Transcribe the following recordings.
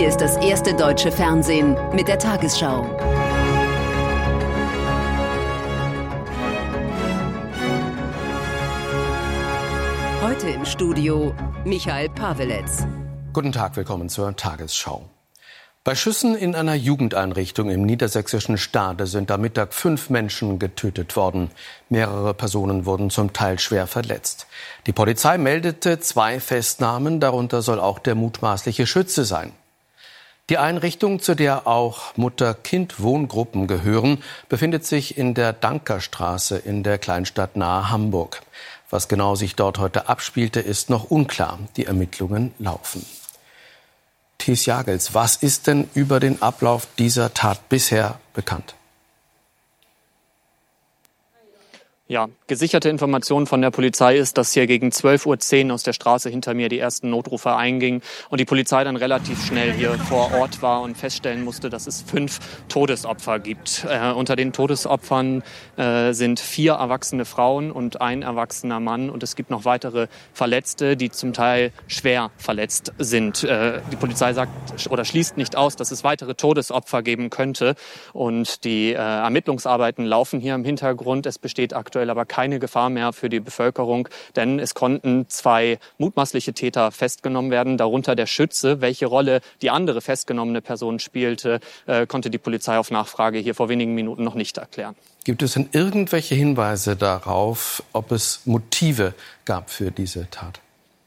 Hier ist das erste deutsche Fernsehen mit der Tagesschau. Heute im Studio Michael Paweletz. Guten Tag, willkommen zur Tagesschau. Bei Schüssen in einer Jugendeinrichtung im niedersächsischen Stade sind am Mittag 5 Menschen getötet worden. Mehrere Personen wurden zum Teil schwer verletzt. Die Polizei meldete 2 Festnahmen, darunter soll auch der mutmaßliche Schütze sein. Die Einrichtung, zu der auch Mutter-Kind-Wohngruppen gehören, befindet sich in der Dankerstraße in der Kleinstadt nahe Hamburg. Was genau sich dort heute abspielte, ist noch unklar. Die Ermittlungen laufen. Thies Jagels, was ist denn über den Ablauf dieser Tat bisher bekannt? Ja, gesicherte Information von der Polizei ist, dass hier gegen 12:10 Uhr aus der Straße hinter mir die ersten Notrufe eingingen und die Polizei dann relativ schnell hier vor Ort war und feststellen musste, dass es 5 Todesopfer gibt. Unter den Todesopfern sind 4 erwachsene Frauen und 1 erwachsener Mann und es gibt noch weitere Verletzte, die zum Teil schwer verletzt sind. Die Polizei sagt oder schließt nicht aus, dass es weitere Todesopfer geben könnte und die Ermittlungsarbeiten laufen hier im Hintergrund. Es besteht aktuell aber keine Gefahr mehr für die Bevölkerung, denn es konnten 2 mutmaßliche Täter festgenommen werden, darunter der Schütze. Welche Rolle die andere festgenommene Person spielte, konnte die Polizei auf Nachfrage hier vor wenigen Minuten noch nicht erklären. Gibt es denn irgendwelche Hinweise darauf, ob es Motive gab für diese Tat?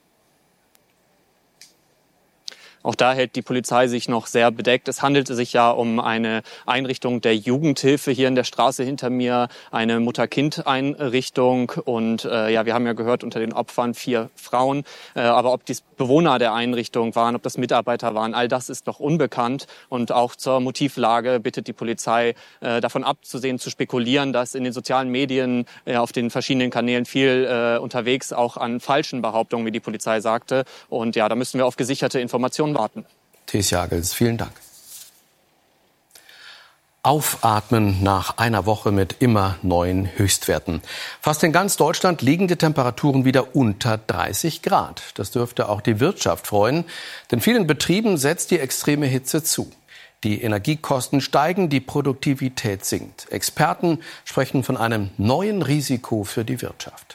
Auch da hält die Polizei sich noch sehr bedeckt. Es handelte sich ja um eine Einrichtung der Jugendhilfe hier in der Straße hinter mir, eine Mutter-Kind-Einrichtung. Und wir haben ja gehört, unter den Opfern 4 Frauen. Aber ob dies Bewohner der Einrichtung waren, ob das Mitarbeiter waren, all das ist noch unbekannt. Und auch zur Motivlage bittet die Polizei davon abzusehen, zu spekulieren, dass in den sozialen Medien auf den verschiedenen Kanälen viel unterwegs auch an falschen Behauptungen, wie die Polizei sagte. Und ja, da müssen wir auf gesicherte Informationen warten. Thies Jagels, vielen Dank. Aufatmen nach einer Woche mit immer neuen Höchstwerten. Fast in ganz Deutschland liegen die Temperaturen wieder unter 30 Grad. Das dürfte auch die Wirtschaft freuen, denn vielen Betrieben setzt die extreme Hitze zu. Die Energiekosten steigen, die Produktivität sinkt. Experten sprechen von einem neuen Risiko für die Wirtschaft.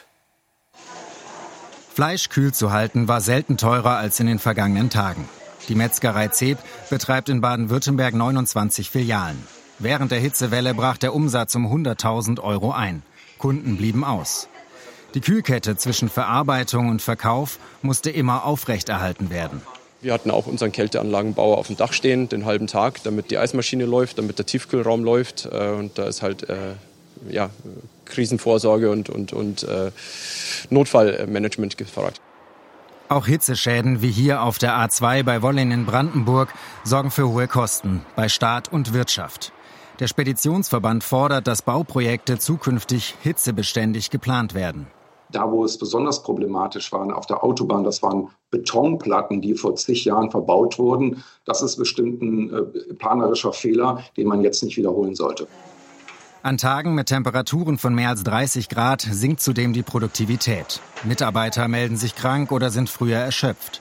Fleisch kühl zu halten war selten teurer als in den vergangenen Tagen. Die Metzgerei Zeb betreibt in Baden-Württemberg 29 Filialen. Während der Hitzewelle brach der Umsatz um 100.000 € ein. Kunden blieben aus. Die Kühlkette zwischen Verarbeitung und Verkauf musste immer aufrechterhalten werden. Wir hatten auch unseren Kälteanlagenbauer auf dem Dach stehen, den halben Tag, damit die Eismaschine läuft, damit der Tiefkühlraum läuft. Und da ist halt Krisenvorsorge und Notfallmanagement gefragt. Auch Hitzeschäden wie hier auf der A2 bei Wollin in Brandenburg sorgen für hohe Kosten bei Staat und Wirtschaft. Der Speditionsverband fordert, dass Bauprojekte zukünftig hitzebeständig geplant werden. Da, wo es besonders problematisch war, auf der Autobahn, das waren Betonplatten, die vor zig Jahren verbaut wurden. Das ist bestimmt ein planerischer Fehler, den man jetzt nicht wiederholen sollte. An Tagen mit Temperaturen von mehr als 30 Grad sinkt zudem die Produktivität. Mitarbeiter melden sich krank oder sind früher erschöpft.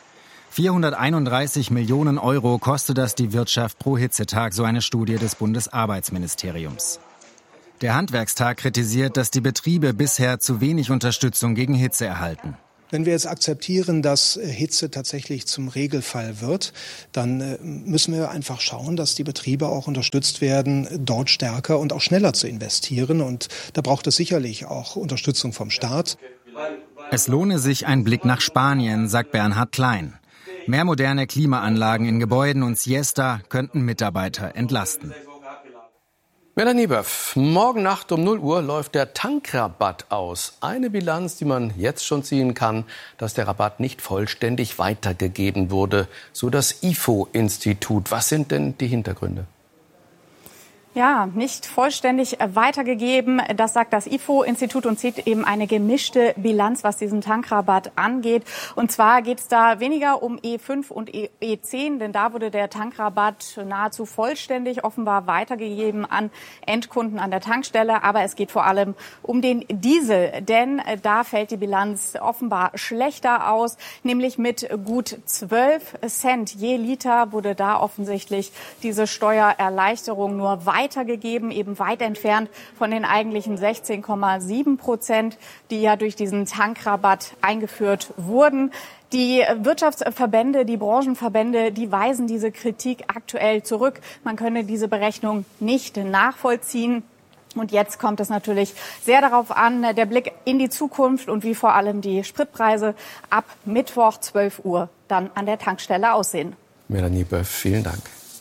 431 Millionen € kostet das die Wirtschaft pro Hitzetag, so eine Studie des Bundesarbeitsministeriums. Der Handwerkstag kritisiert, dass die Betriebe bisher zu wenig Unterstützung gegen Hitze erhalten. Wenn wir jetzt akzeptieren, dass Hitze tatsächlich zum Regelfall wird, dann müssen wir einfach schauen, dass die Betriebe auch unterstützt werden, dort stärker und auch schneller zu investieren. Und da braucht es sicherlich auch Unterstützung vom Staat. Es lohne sich ein Blick nach Spanien, sagt Bernhard Klein. Mehr moderne Klimaanlagen in Gebäuden und Siesta könnten Mitarbeiter entlasten. Melanie Böff, morgen Nacht um 0 Uhr läuft der Tankrabatt aus. Eine Bilanz, die man jetzt schon ziehen kann, dass der Rabatt nicht vollständig weitergegeben wurde, so das IFO-Institut. Was sind denn die Hintergründe? Ja, nicht vollständig weitergegeben. Das sagt das IFO-Institut und zieht eben eine gemischte Bilanz, was diesen Tankrabatt angeht. Und zwar geht es da weniger um E5 und E10, denn da wurde der Tankrabatt nahezu vollständig offenbar weitergegeben an Endkunden an der Tankstelle. Aber es geht vor allem um den Diesel, denn da fällt die Bilanz offenbar schlechter aus, nämlich mit gut 12 Cent je Liter wurde da offensichtlich diese Steuererleichterung nur weitergegeben, eben weit entfernt von den eigentlichen 16,7%, die ja durch diesen Tankrabatt eingeführt wurden. Die Wirtschaftsverbände, die Branchenverbände, die weisen diese Kritik aktuell zurück. Man könne diese Berechnung nicht nachvollziehen. Und jetzt kommt es natürlich sehr darauf an, der Blick in die Zukunft und wie vor allem die Spritpreise ab Mittwoch 12 Uhr dann an der Tankstelle aussehen. Melanie Böff, vielen Dank.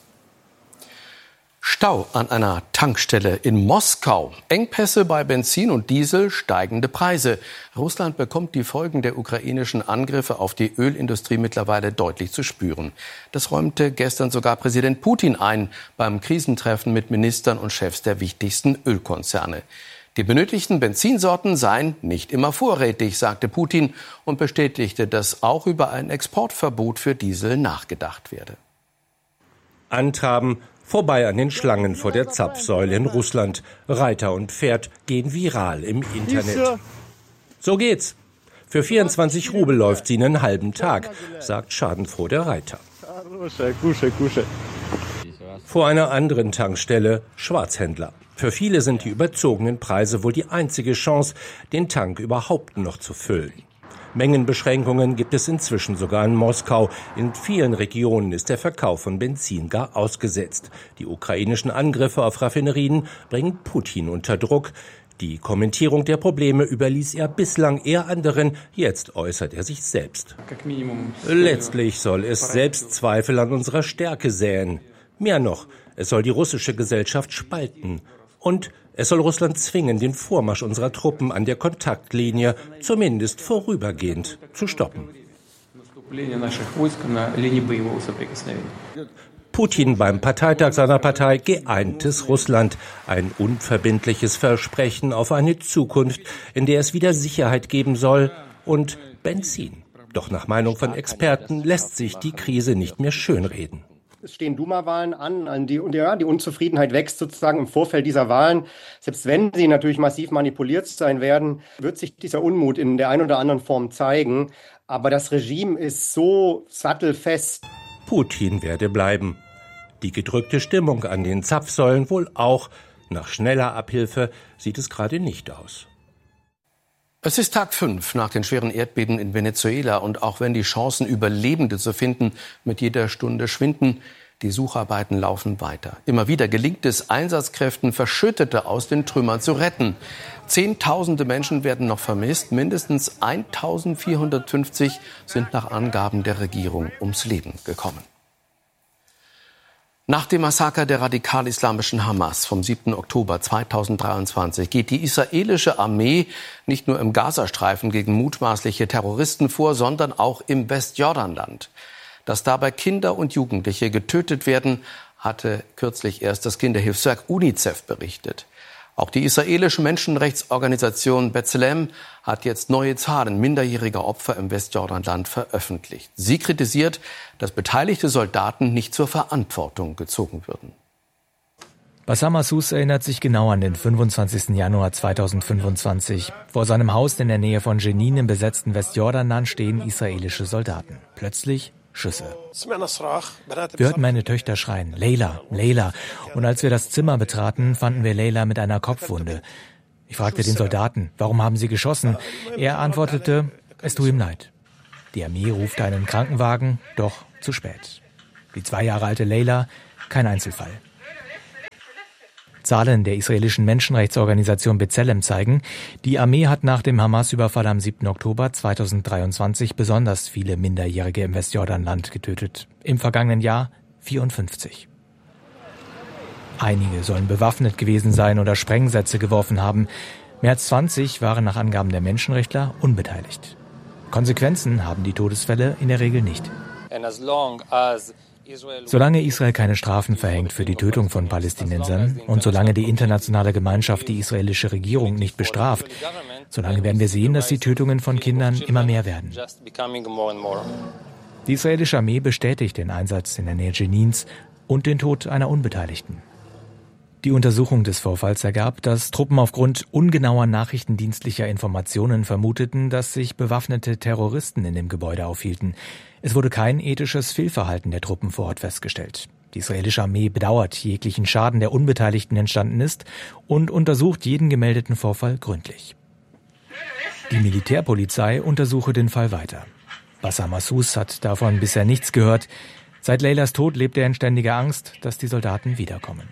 Stau an einer Tankstelle in Moskau, Engpässe bei Benzin und Diesel, steigende Preise. Russland bekommt die Folgen der ukrainischen Angriffe auf die Ölindustrie mittlerweile deutlich zu spüren. Das räumte gestern sogar Präsident Putin ein beim Krisentreffen mit Ministern und Chefs der wichtigsten Ölkonzerne. Die benötigten Benzinsorten seien nicht immer vorrätig, sagte Putin und bestätigte, dass auch über ein Exportverbot für Diesel nachgedacht werde. Antraben. Vorbei an den Schlangen vor der Zapfsäule in Russland. Reiter und Pferd gehen viral im Internet. So geht's. Für 24 Rubel läuft sie einen halben Tag, sagt schadenfroh der Reiter. Vor einer anderen Tankstelle Schwarzhändler. Für viele sind die überzogenen Preise wohl die einzige Chance, den Tank überhaupt noch zu füllen. Mengenbeschränkungen gibt es inzwischen sogar in Moskau. In vielen Regionen ist der Verkauf von Benzin gar ausgesetzt. Die ukrainischen Angriffe auf Raffinerien bringen Putin unter Druck. Die Kommentierung der Probleme überließ er bislang eher anderen. Jetzt äußert er sich selbst. Letztlich soll es Selbstzweifel an unserer Stärke säen. Mehr noch, es soll die russische Gesellschaft spalten. Und es soll Russland zwingen, den Vormarsch unserer Truppen an der Kontaktlinie zumindest vorübergehend zu stoppen. Putin beim Parteitag seiner Partei Geeintes Russland. Ein unverbindliches Versprechen auf eine Zukunft, in der es wieder Sicherheit geben soll und Benzin. Doch nach Meinung von Experten lässt sich die Krise nicht mehr schönreden. Es stehen Duma-Wahlen an, die Unzufriedenheit wächst sozusagen im Vorfeld dieser Wahlen. Selbst wenn sie natürlich massiv manipuliert sein werden, wird sich dieser Unmut in der einen oder anderen Form zeigen. Aber das Regime ist so sattelfest. Putin werde bleiben. Die gedrückte Stimmung an den Zapfsäulen wohl auch. Nach schneller Abhilfe sieht es gerade nicht aus. Es ist Tag 5 nach den schweren Erdbeben in Venezuela und auch wenn die Chancen, Überlebende zu finden, mit jeder Stunde schwinden, die Sucharbeiten laufen weiter. Immer wieder gelingt es Einsatzkräften, Verschüttete aus den Trümmern zu retten. Zehntausende Menschen werden noch vermisst, mindestens 1450 sind nach Angaben der Regierung ums Leben gekommen. Nach dem Massaker der radikal-islamischen Hamas vom 7. Oktober 2023 geht die israelische Armee nicht nur im Gazastreifen gegen mutmaßliche Terroristen vor, sondern auch im Westjordanland. Dass dabei Kinder und Jugendliche getötet werden, hatte kürzlich erst das Kinderhilfswerk UNICEF berichtet. Auch die israelische Menschenrechtsorganisation B'Tselem hat jetzt neue Zahlen minderjähriger Opfer im Westjordanland veröffentlicht. Sie kritisiert, dass beteiligte Soldaten nicht zur Verantwortung gezogen würden. Bassam Massoud erinnert sich genau an den 25. Januar 2025. Vor seinem Haus in der Nähe von Jenin im besetzten Westjordanland stehen israelische Soldaten. Plötzlich Schüsse. Wir hörten meine Töchter schreien, Leila, Leila. Und als wir das Zimmer betraten, fanden wir Leila mit einer Kopfwunde. Ich fragte den Soldaten, warum haben sie geschossen? Er antwortete, es tut ihm leid. Die Armee rufte einen Krankenwagen, doch zu spät. Die 2 Jahre alte Leila, kein Einzelfall. Zahlen der israelischen Menschenrechtsorganisation B'Tselem zeigen, die Armee hat nach dem Hamas-Überfall am 7. Oktober 2023 besonders viele Minderjährige im Westjordanland getötet. Im vergangenen Jahr 54. Einige sollen bewaffnet gewesen sein oder Sprengsätze geworfen haben. Mehr als 20 waren nach Angaben der Menschenrechtler unbeteiligt. Konsequenzen haben die Todesfälle in der Regel nicht. Solange Israel keine Strafen verhängt für die Tötung von Palästinensern und solange die internationale Gemeinschaft die israelische Regierung nicht bestraft, solange werden wir sehen, dass die Tötungen von Kindern immer mehr werden. Die israelische Armee bestätigt den Einsatz in der Nähe Jenins und den Tod einer Unbeteiligten. Die Untersuchung des Vorfalls ergab, dass Truppen aufgrund ungenauer nachrichtendienstlicher Informationen vermuteten, dass sich bewaffnete Terroristen in dem Gebäude aufhielten. Es wurde kein ethisches Fehlverhalten der Truppen vor Ort festgestellt. Die israelische Armee bedauert jeglichen Schaden, der Unbeteiligten entstanden ist, und untersucht jeden gemeldeten Vorfall gründlich. Die Militärpolizei untersuche den Fall weiter. Bassam Massouz hat davon bisher nichts gehört. Seit Leylas Tod lebt er in ständiger Angst, dass die Soldaten wiederkommen.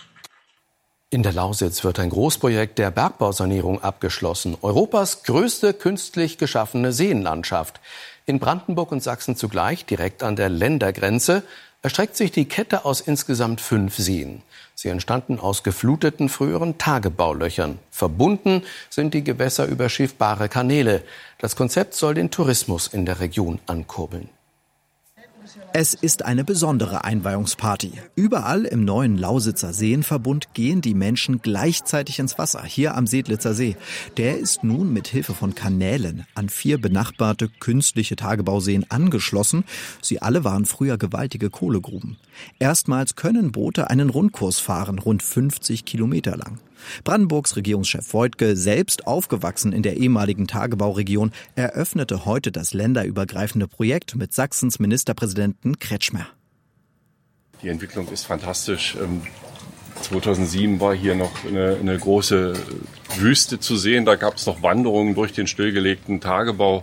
In der Lausitz wird ein Großprojekt der Bergbausanierung abgeschlossen. Europas größte künstlich geschaffene Seenlandschaft. In Brandenburg und Sachsen zugleich, direkt an der Ländergrenze, erstreckt sich die Kette aus insgesamt 5 Seen. Sie entstanden aus gefluteten früheren Tagebaulöchern. Verbunden sind die Gewässer über schiffbare Kanäle. Das Konzept soll den Tourismus in der Region ankurbeln. Es ist eine besondere Einweihungsparty. Überall im neuen Lausitzer Seenverbund gehen die Menschen gleichzeitig ins Wasser, hier am Sedlitzer See. Der ist nun mit Hilfe von Kanälen an 4 benachbarte künstliche Tagebauseen angeschlossen. Sie alle waren früher gewaltige Kohlegruben. Erstmals können Boote einen Rundkurs fahren, rund 50 Kilometer lang. Brandenburgs Regierungschef Woidke, selbst aufgewachsen in der ehemaligen Tagebauregion, eröffnete heute das länderübergreifende Projekt mit Sachsens Ministerpräsidenten Kretschmer. Die Entwicklung ist fantastisch. 2007 war hier noch eine große Wüste zu sehen. Da gab es noch Wanderungen durch den stillgelegten Tagebau.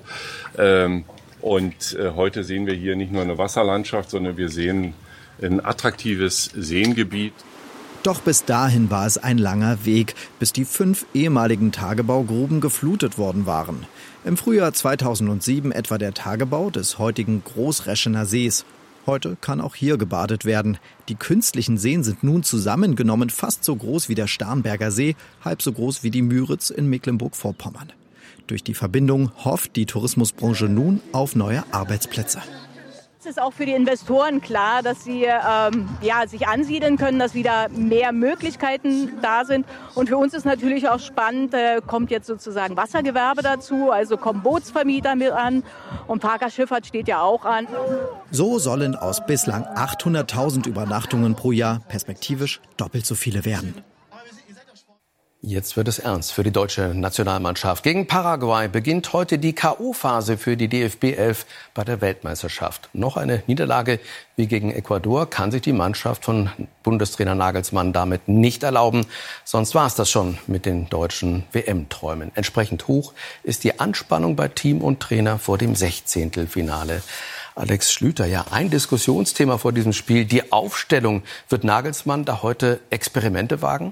Und heute sehen wir hier nicht nur eine Wasserlandschaft, sondern wir sehen ein attraktives Seengebiet. Doch bis dahin war es ein langer Weg, bis die 5 ehemaligen Tagebaugruben geflutet worden waren. Im Frühjahr 2007 etwa der Tagebau des heutigen Großreschener Sees. Heute kann auch hier gebadet werden. Die künstlichen Seen sind nun zusammengenommen fast so groß wie der Starnberger See, halb so groß wie die Müritz in Mecklenburg-Vorpommern. Durch die Verbindung hofft die Tourismusbranche nun auf neue Arbeitsplätze. Es ist auch für die Investoren klar, dass sie sich ansiedeln können, dass wieder mehr Möglichkeiten da sind. Und für uns ist natürlich auch spannend, kommt jetzt sozusagen Wassergewerbe dazu, also kommen Bootsvermieter mit an und Parkerschifffahrt steht ja auch an. So sollen aus bislang 800.000 Übernachtungen pro Jahr perspektivisch doppelt so viele werden. Jetzt wird es ernst für die deutsche Nationalmannschaft. Gegen Paraguay beginnt heute die K.O.-Phase für die DFB 11 bei der Weltmeisterschaft. Noch eine Niederlage wie gegen Ecuador kann sich die Mannschaft von Bundestrainer Nagelsmann damit nicht erlauben. Sonst war es das schon mit den deutschen WM-Träumen. Entsprechend hoch ist die Anspannung bei Team und Trainer vor dem 16. Finale. Alex Schlüter, ja, ein Diskussionsthema vor diesem Spiel, die Aufstellung. Wird Nagelsmann da heute Experimente wagen?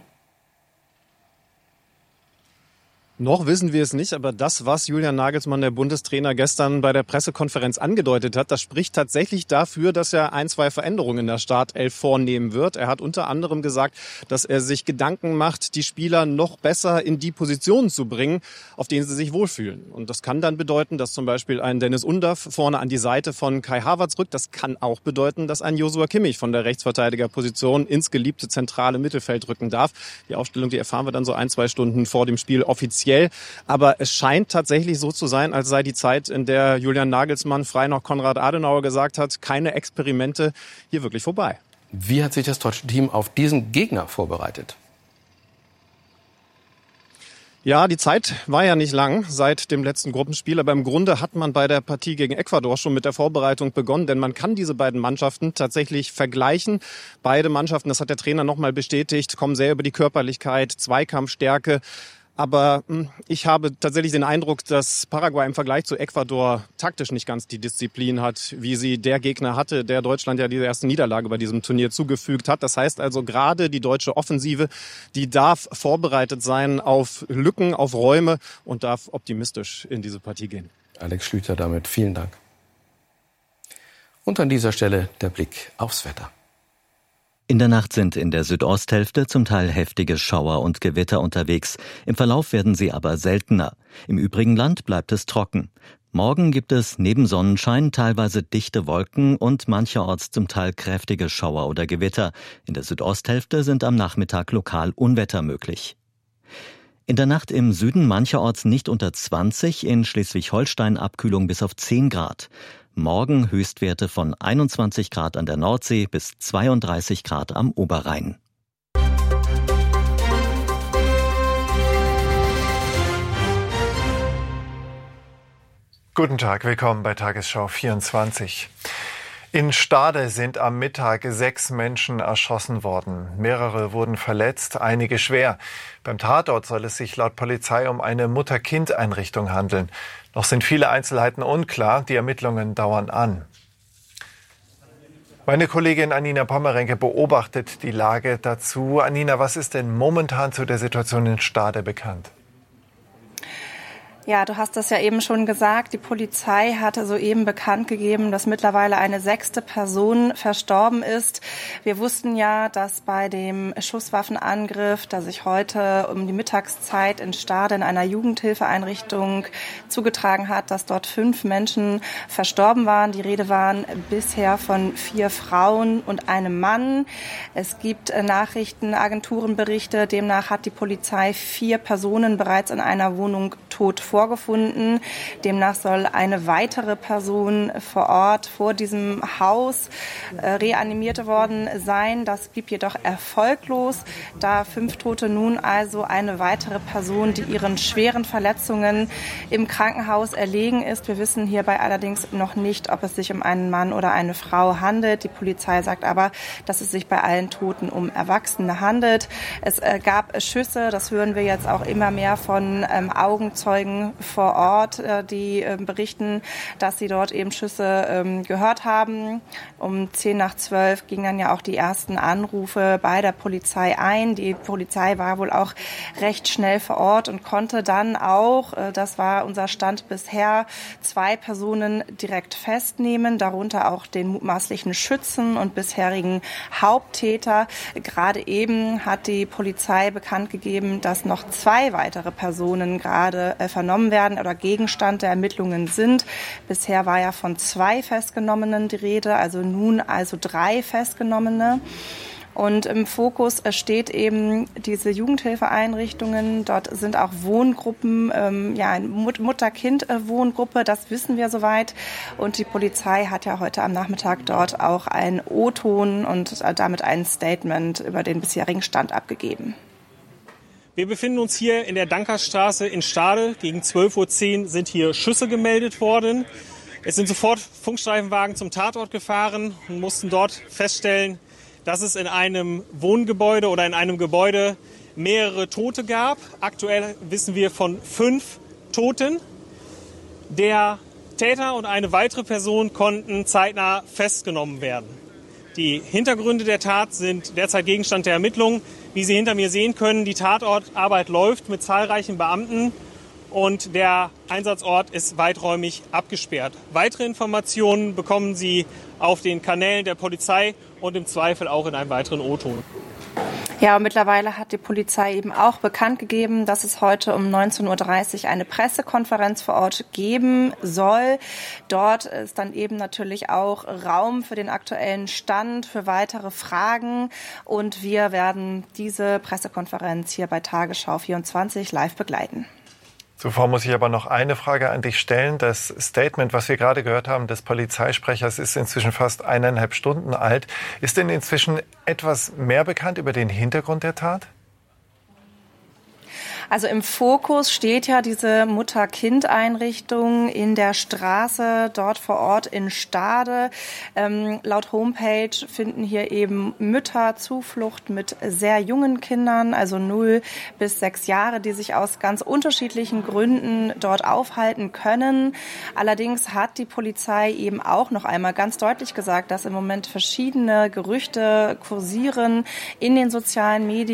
Noch wissen wir es nicht, aber das, was Julian Nagelsmann, der Bundestrainer, gestern bei der Pressekonferenz angedeutet hat, das spricht tatsächlich dafür, dass er 1-2 Veränderungen in der Startelf vornehmen wird. Er hat unter anderem gesagt, dass er sich Gedanken macht, die Spieler noch besser in die Positionen zu bringen, auf denen sie sich wohlfühlen. Und das kann dann bedeuten, dass zum Beispiel ein Dennis Undav vorne an die Seite von Kai Havertz rückt. Das kann auch bedeuten, dass ein Joshua Kimmich von der Rechtsverteidigerposition ins geliebte zentrale Mittelfeld rücken darf. Die Aufstellung, die erfahren wir dann so 1-2 Stunden vor dem Spiel offiziell. Aber es scheint tatsächlich so zu sein, als sei die Zeit, in der Julian Nagelsmann frei nach Konrad Adenauer gesagt hat, keine Experimente, hier wirklich vorbei. Wie hat sich das deutsche Team auf diesen Gegner vorbereitet? Ja, die Zeit war ja nicht lang seit dem letzten Gruppenspiel, aber im Grunde hat man bei der Partie gegen Ecuador schon mit der Vorbereitung begonnen, denn man kann diese beiden Mannschaften tatsächlich vergleichen. Beide Mannschaften, das hat der Trainer nochmal bestätigt, kommen sehr über die Körperlichkeit, Zweikampfstärke. Aber ich habe tatsächlich den Eindruck, dass Paraguay im Vergleich zu Ecuador taktisch nicht ganz die Disziplin hat, wie sie der Gegner hatte, der Deutschland ja die erste Niederlage bei diesem Turnier zugefügt hat. Das heißt also, gerade die deutsche Offensive, die darf vorbereitet sein auf Lücken, auf Räume und darf optimistisch in diese Partie gehen. Alex Schlüter damit, vielen Dank. Und an dieser Stelle der Blick aufs Wetter. In der Nacht sind in der Südosthälfte zum Teil heftige Schauer und Gewitter unterwegs. Im Verlauf werden sie aber seltener. Im übrigen Land bleibt es trocken. Morgen gibt es neben Sonnenschein teilweise dichte Wolken und mancherorts zum Teil kräftige Schauer oder Gewitter. In der Südosthälfte sind am Nachmittag lokal Unwetter möglich. In der Nacht im Süden mancherorts nicht unter 20, in Schleswig-Holstein Abkühlung bis auf 10 Grad. Morgen Höchstwerte von 21 Grad an der Nordsee bis 32 Grad am Oberrhein. Guten Tag, willkommen bei Tagesschau 24. In Stade sind am Mittag 6 Menschen erschossen worden. Mehrere wurden verletzt, einige schwer. Beim Tatort soll es sich laut Polizei um eine Mutter-Kind-Einrichtung handeln. Noch sind viele Einzelheiten unklar, die Ermittlungen dauern an. Meine Kollegin Anina Pommerenke beobachtet die Lage dazu. Anina, was ist denn momentan zu der Situation in Stade bekannt? Ja, du hast das ja eben schon gesagt. Die Polizei hatte soeben bekannt gegeben, dass mittlerweile eine 6. Person verstorben ist. Wir wussten ja, dass bei dem Schusswaffenangriff, der sich heute um die Mittagszeit in Stade in einer Jugendhilfeeinrichtung zugetragen hat, dass dort 5 Menschen verstorben waren. Die Rede waren bisher von 4 Frauen und einem Mann. Es gibt Nachrichtenagenturenberichte. Demnach hat die Polizei 4 Personen bereits in einer Wohnung tot vorgefunden. Demnach soll eine weitere Person vor Ort vor diesem Haus reanimiert worden sein. Das blieb jedoch erfolglos, da 5 Tote nun also eine weitere Person, die ihren schweren Verletzungen im Krankenhaus erlegen ist. Wir wissen hierbei allerdings noch nicht, ob es sich um einen Mann oder eine Frau handelt. Die Polizei sagt aber, dass es sich bei allen Toten um Erwachsene handelt. Es gab Schüsse, das hören wir jetzt auch immer mehr von Augenzeugen vor Ort, die berichten, dass sie dort eben Schüsse gehört haben. Um 10:10 gingen dann ja auch die ersten Anrufe bei der Polizei ein. Die Polizei war wohl auch recht schnell vor Ort und konnte dann auch, das war unser Stand bisher, 2 Personen direkt festnehmen, darunter auch den mutmaßlichen Schützen und bisherigen Haupttäter. Gerade eben hat die Polizei bekannt gegeben, dass noch 2 weitere Personen gerade vernommen werden oder Gegenstand der Ermittlungen sind. Bisher war ja von 2 Festgenommenen die Rede, also nun 3 Festgenommene. Und im Fokus steht eben diese Jugendhilfeeinrichtungen. Dort sind auch Wohngruppen, eine Mutter-Kind-Wohngruppe, das wissen wir soweit. Und die Polizei hat ja heute am Nachmittag dort auch einen O-Ton und damit ein Statement über den bisherigen Stand abgegeben. Wir befinden uns hier in der Dankerstraße in Stade. Gegen 12:10 Uhr sind hier Schüsse gemeldet worden. Es sind sofort Funkstreifenwagen zum Tatort gefahren und mussten dort feststellen, dass es in einem Wohngebäude oder in einem Gebäude mehrere Tote gab. Aktuell wissen wir von 5 Toten. Der Täter und eine weitere Person konnten zeitnah festgenommen werden. Die Hintergründe der Tat sind derzeit Gegenstand der Ermittlungen. Wie Sie hinter mir sehen können, die Tatortarbeit läuft mit zahlreichen Beamten und der Einsatzort ist weiträumig abgesperrt. Weitere Informationen bekommen Sie auf den Kanälen der Polizei und im Zweifel auch in einem weiteren O-Ton. Ja, und mittlerweile hat die Polizei eben auch bekannt gegeben, dass es heute um 19:30 Uhr eine Pressekonferenz vor Ort geben soll. Dort ist dann eben natürlich auch Raum für den aktuellen Stand, für weitere Fragen. Und wir werden diese Pressekonferenz hier bei Tagesschau 24 live begleiten. Zuvor muss ich aber noch eine Frage an dich stellen. Das Statement, was wir gerade gehört haben, des Polizeisprechers, ist inzwischen fast 1,5 Stunden alt. Ist denn inzwischen etwas mehr bekannt über den Hintergrund der Tat? Also im Fokus steht ja diese Mutter-Kind-Einrichtung in der Straße, dort vor Ort in Stade. Laut Homepage finden hier eben Mütter Zuflucht mit sehr jungen Kindern, also 0 bis 6 Jahre, die sich aus ganz unterschiedlichen Gründen dort aufhalten können. Allerdings hat die Polizei eben auch noch einmal ganz deutlich gesagt, dass im Moment verschiedene Gerüchte kursieren in den sozialen Medien.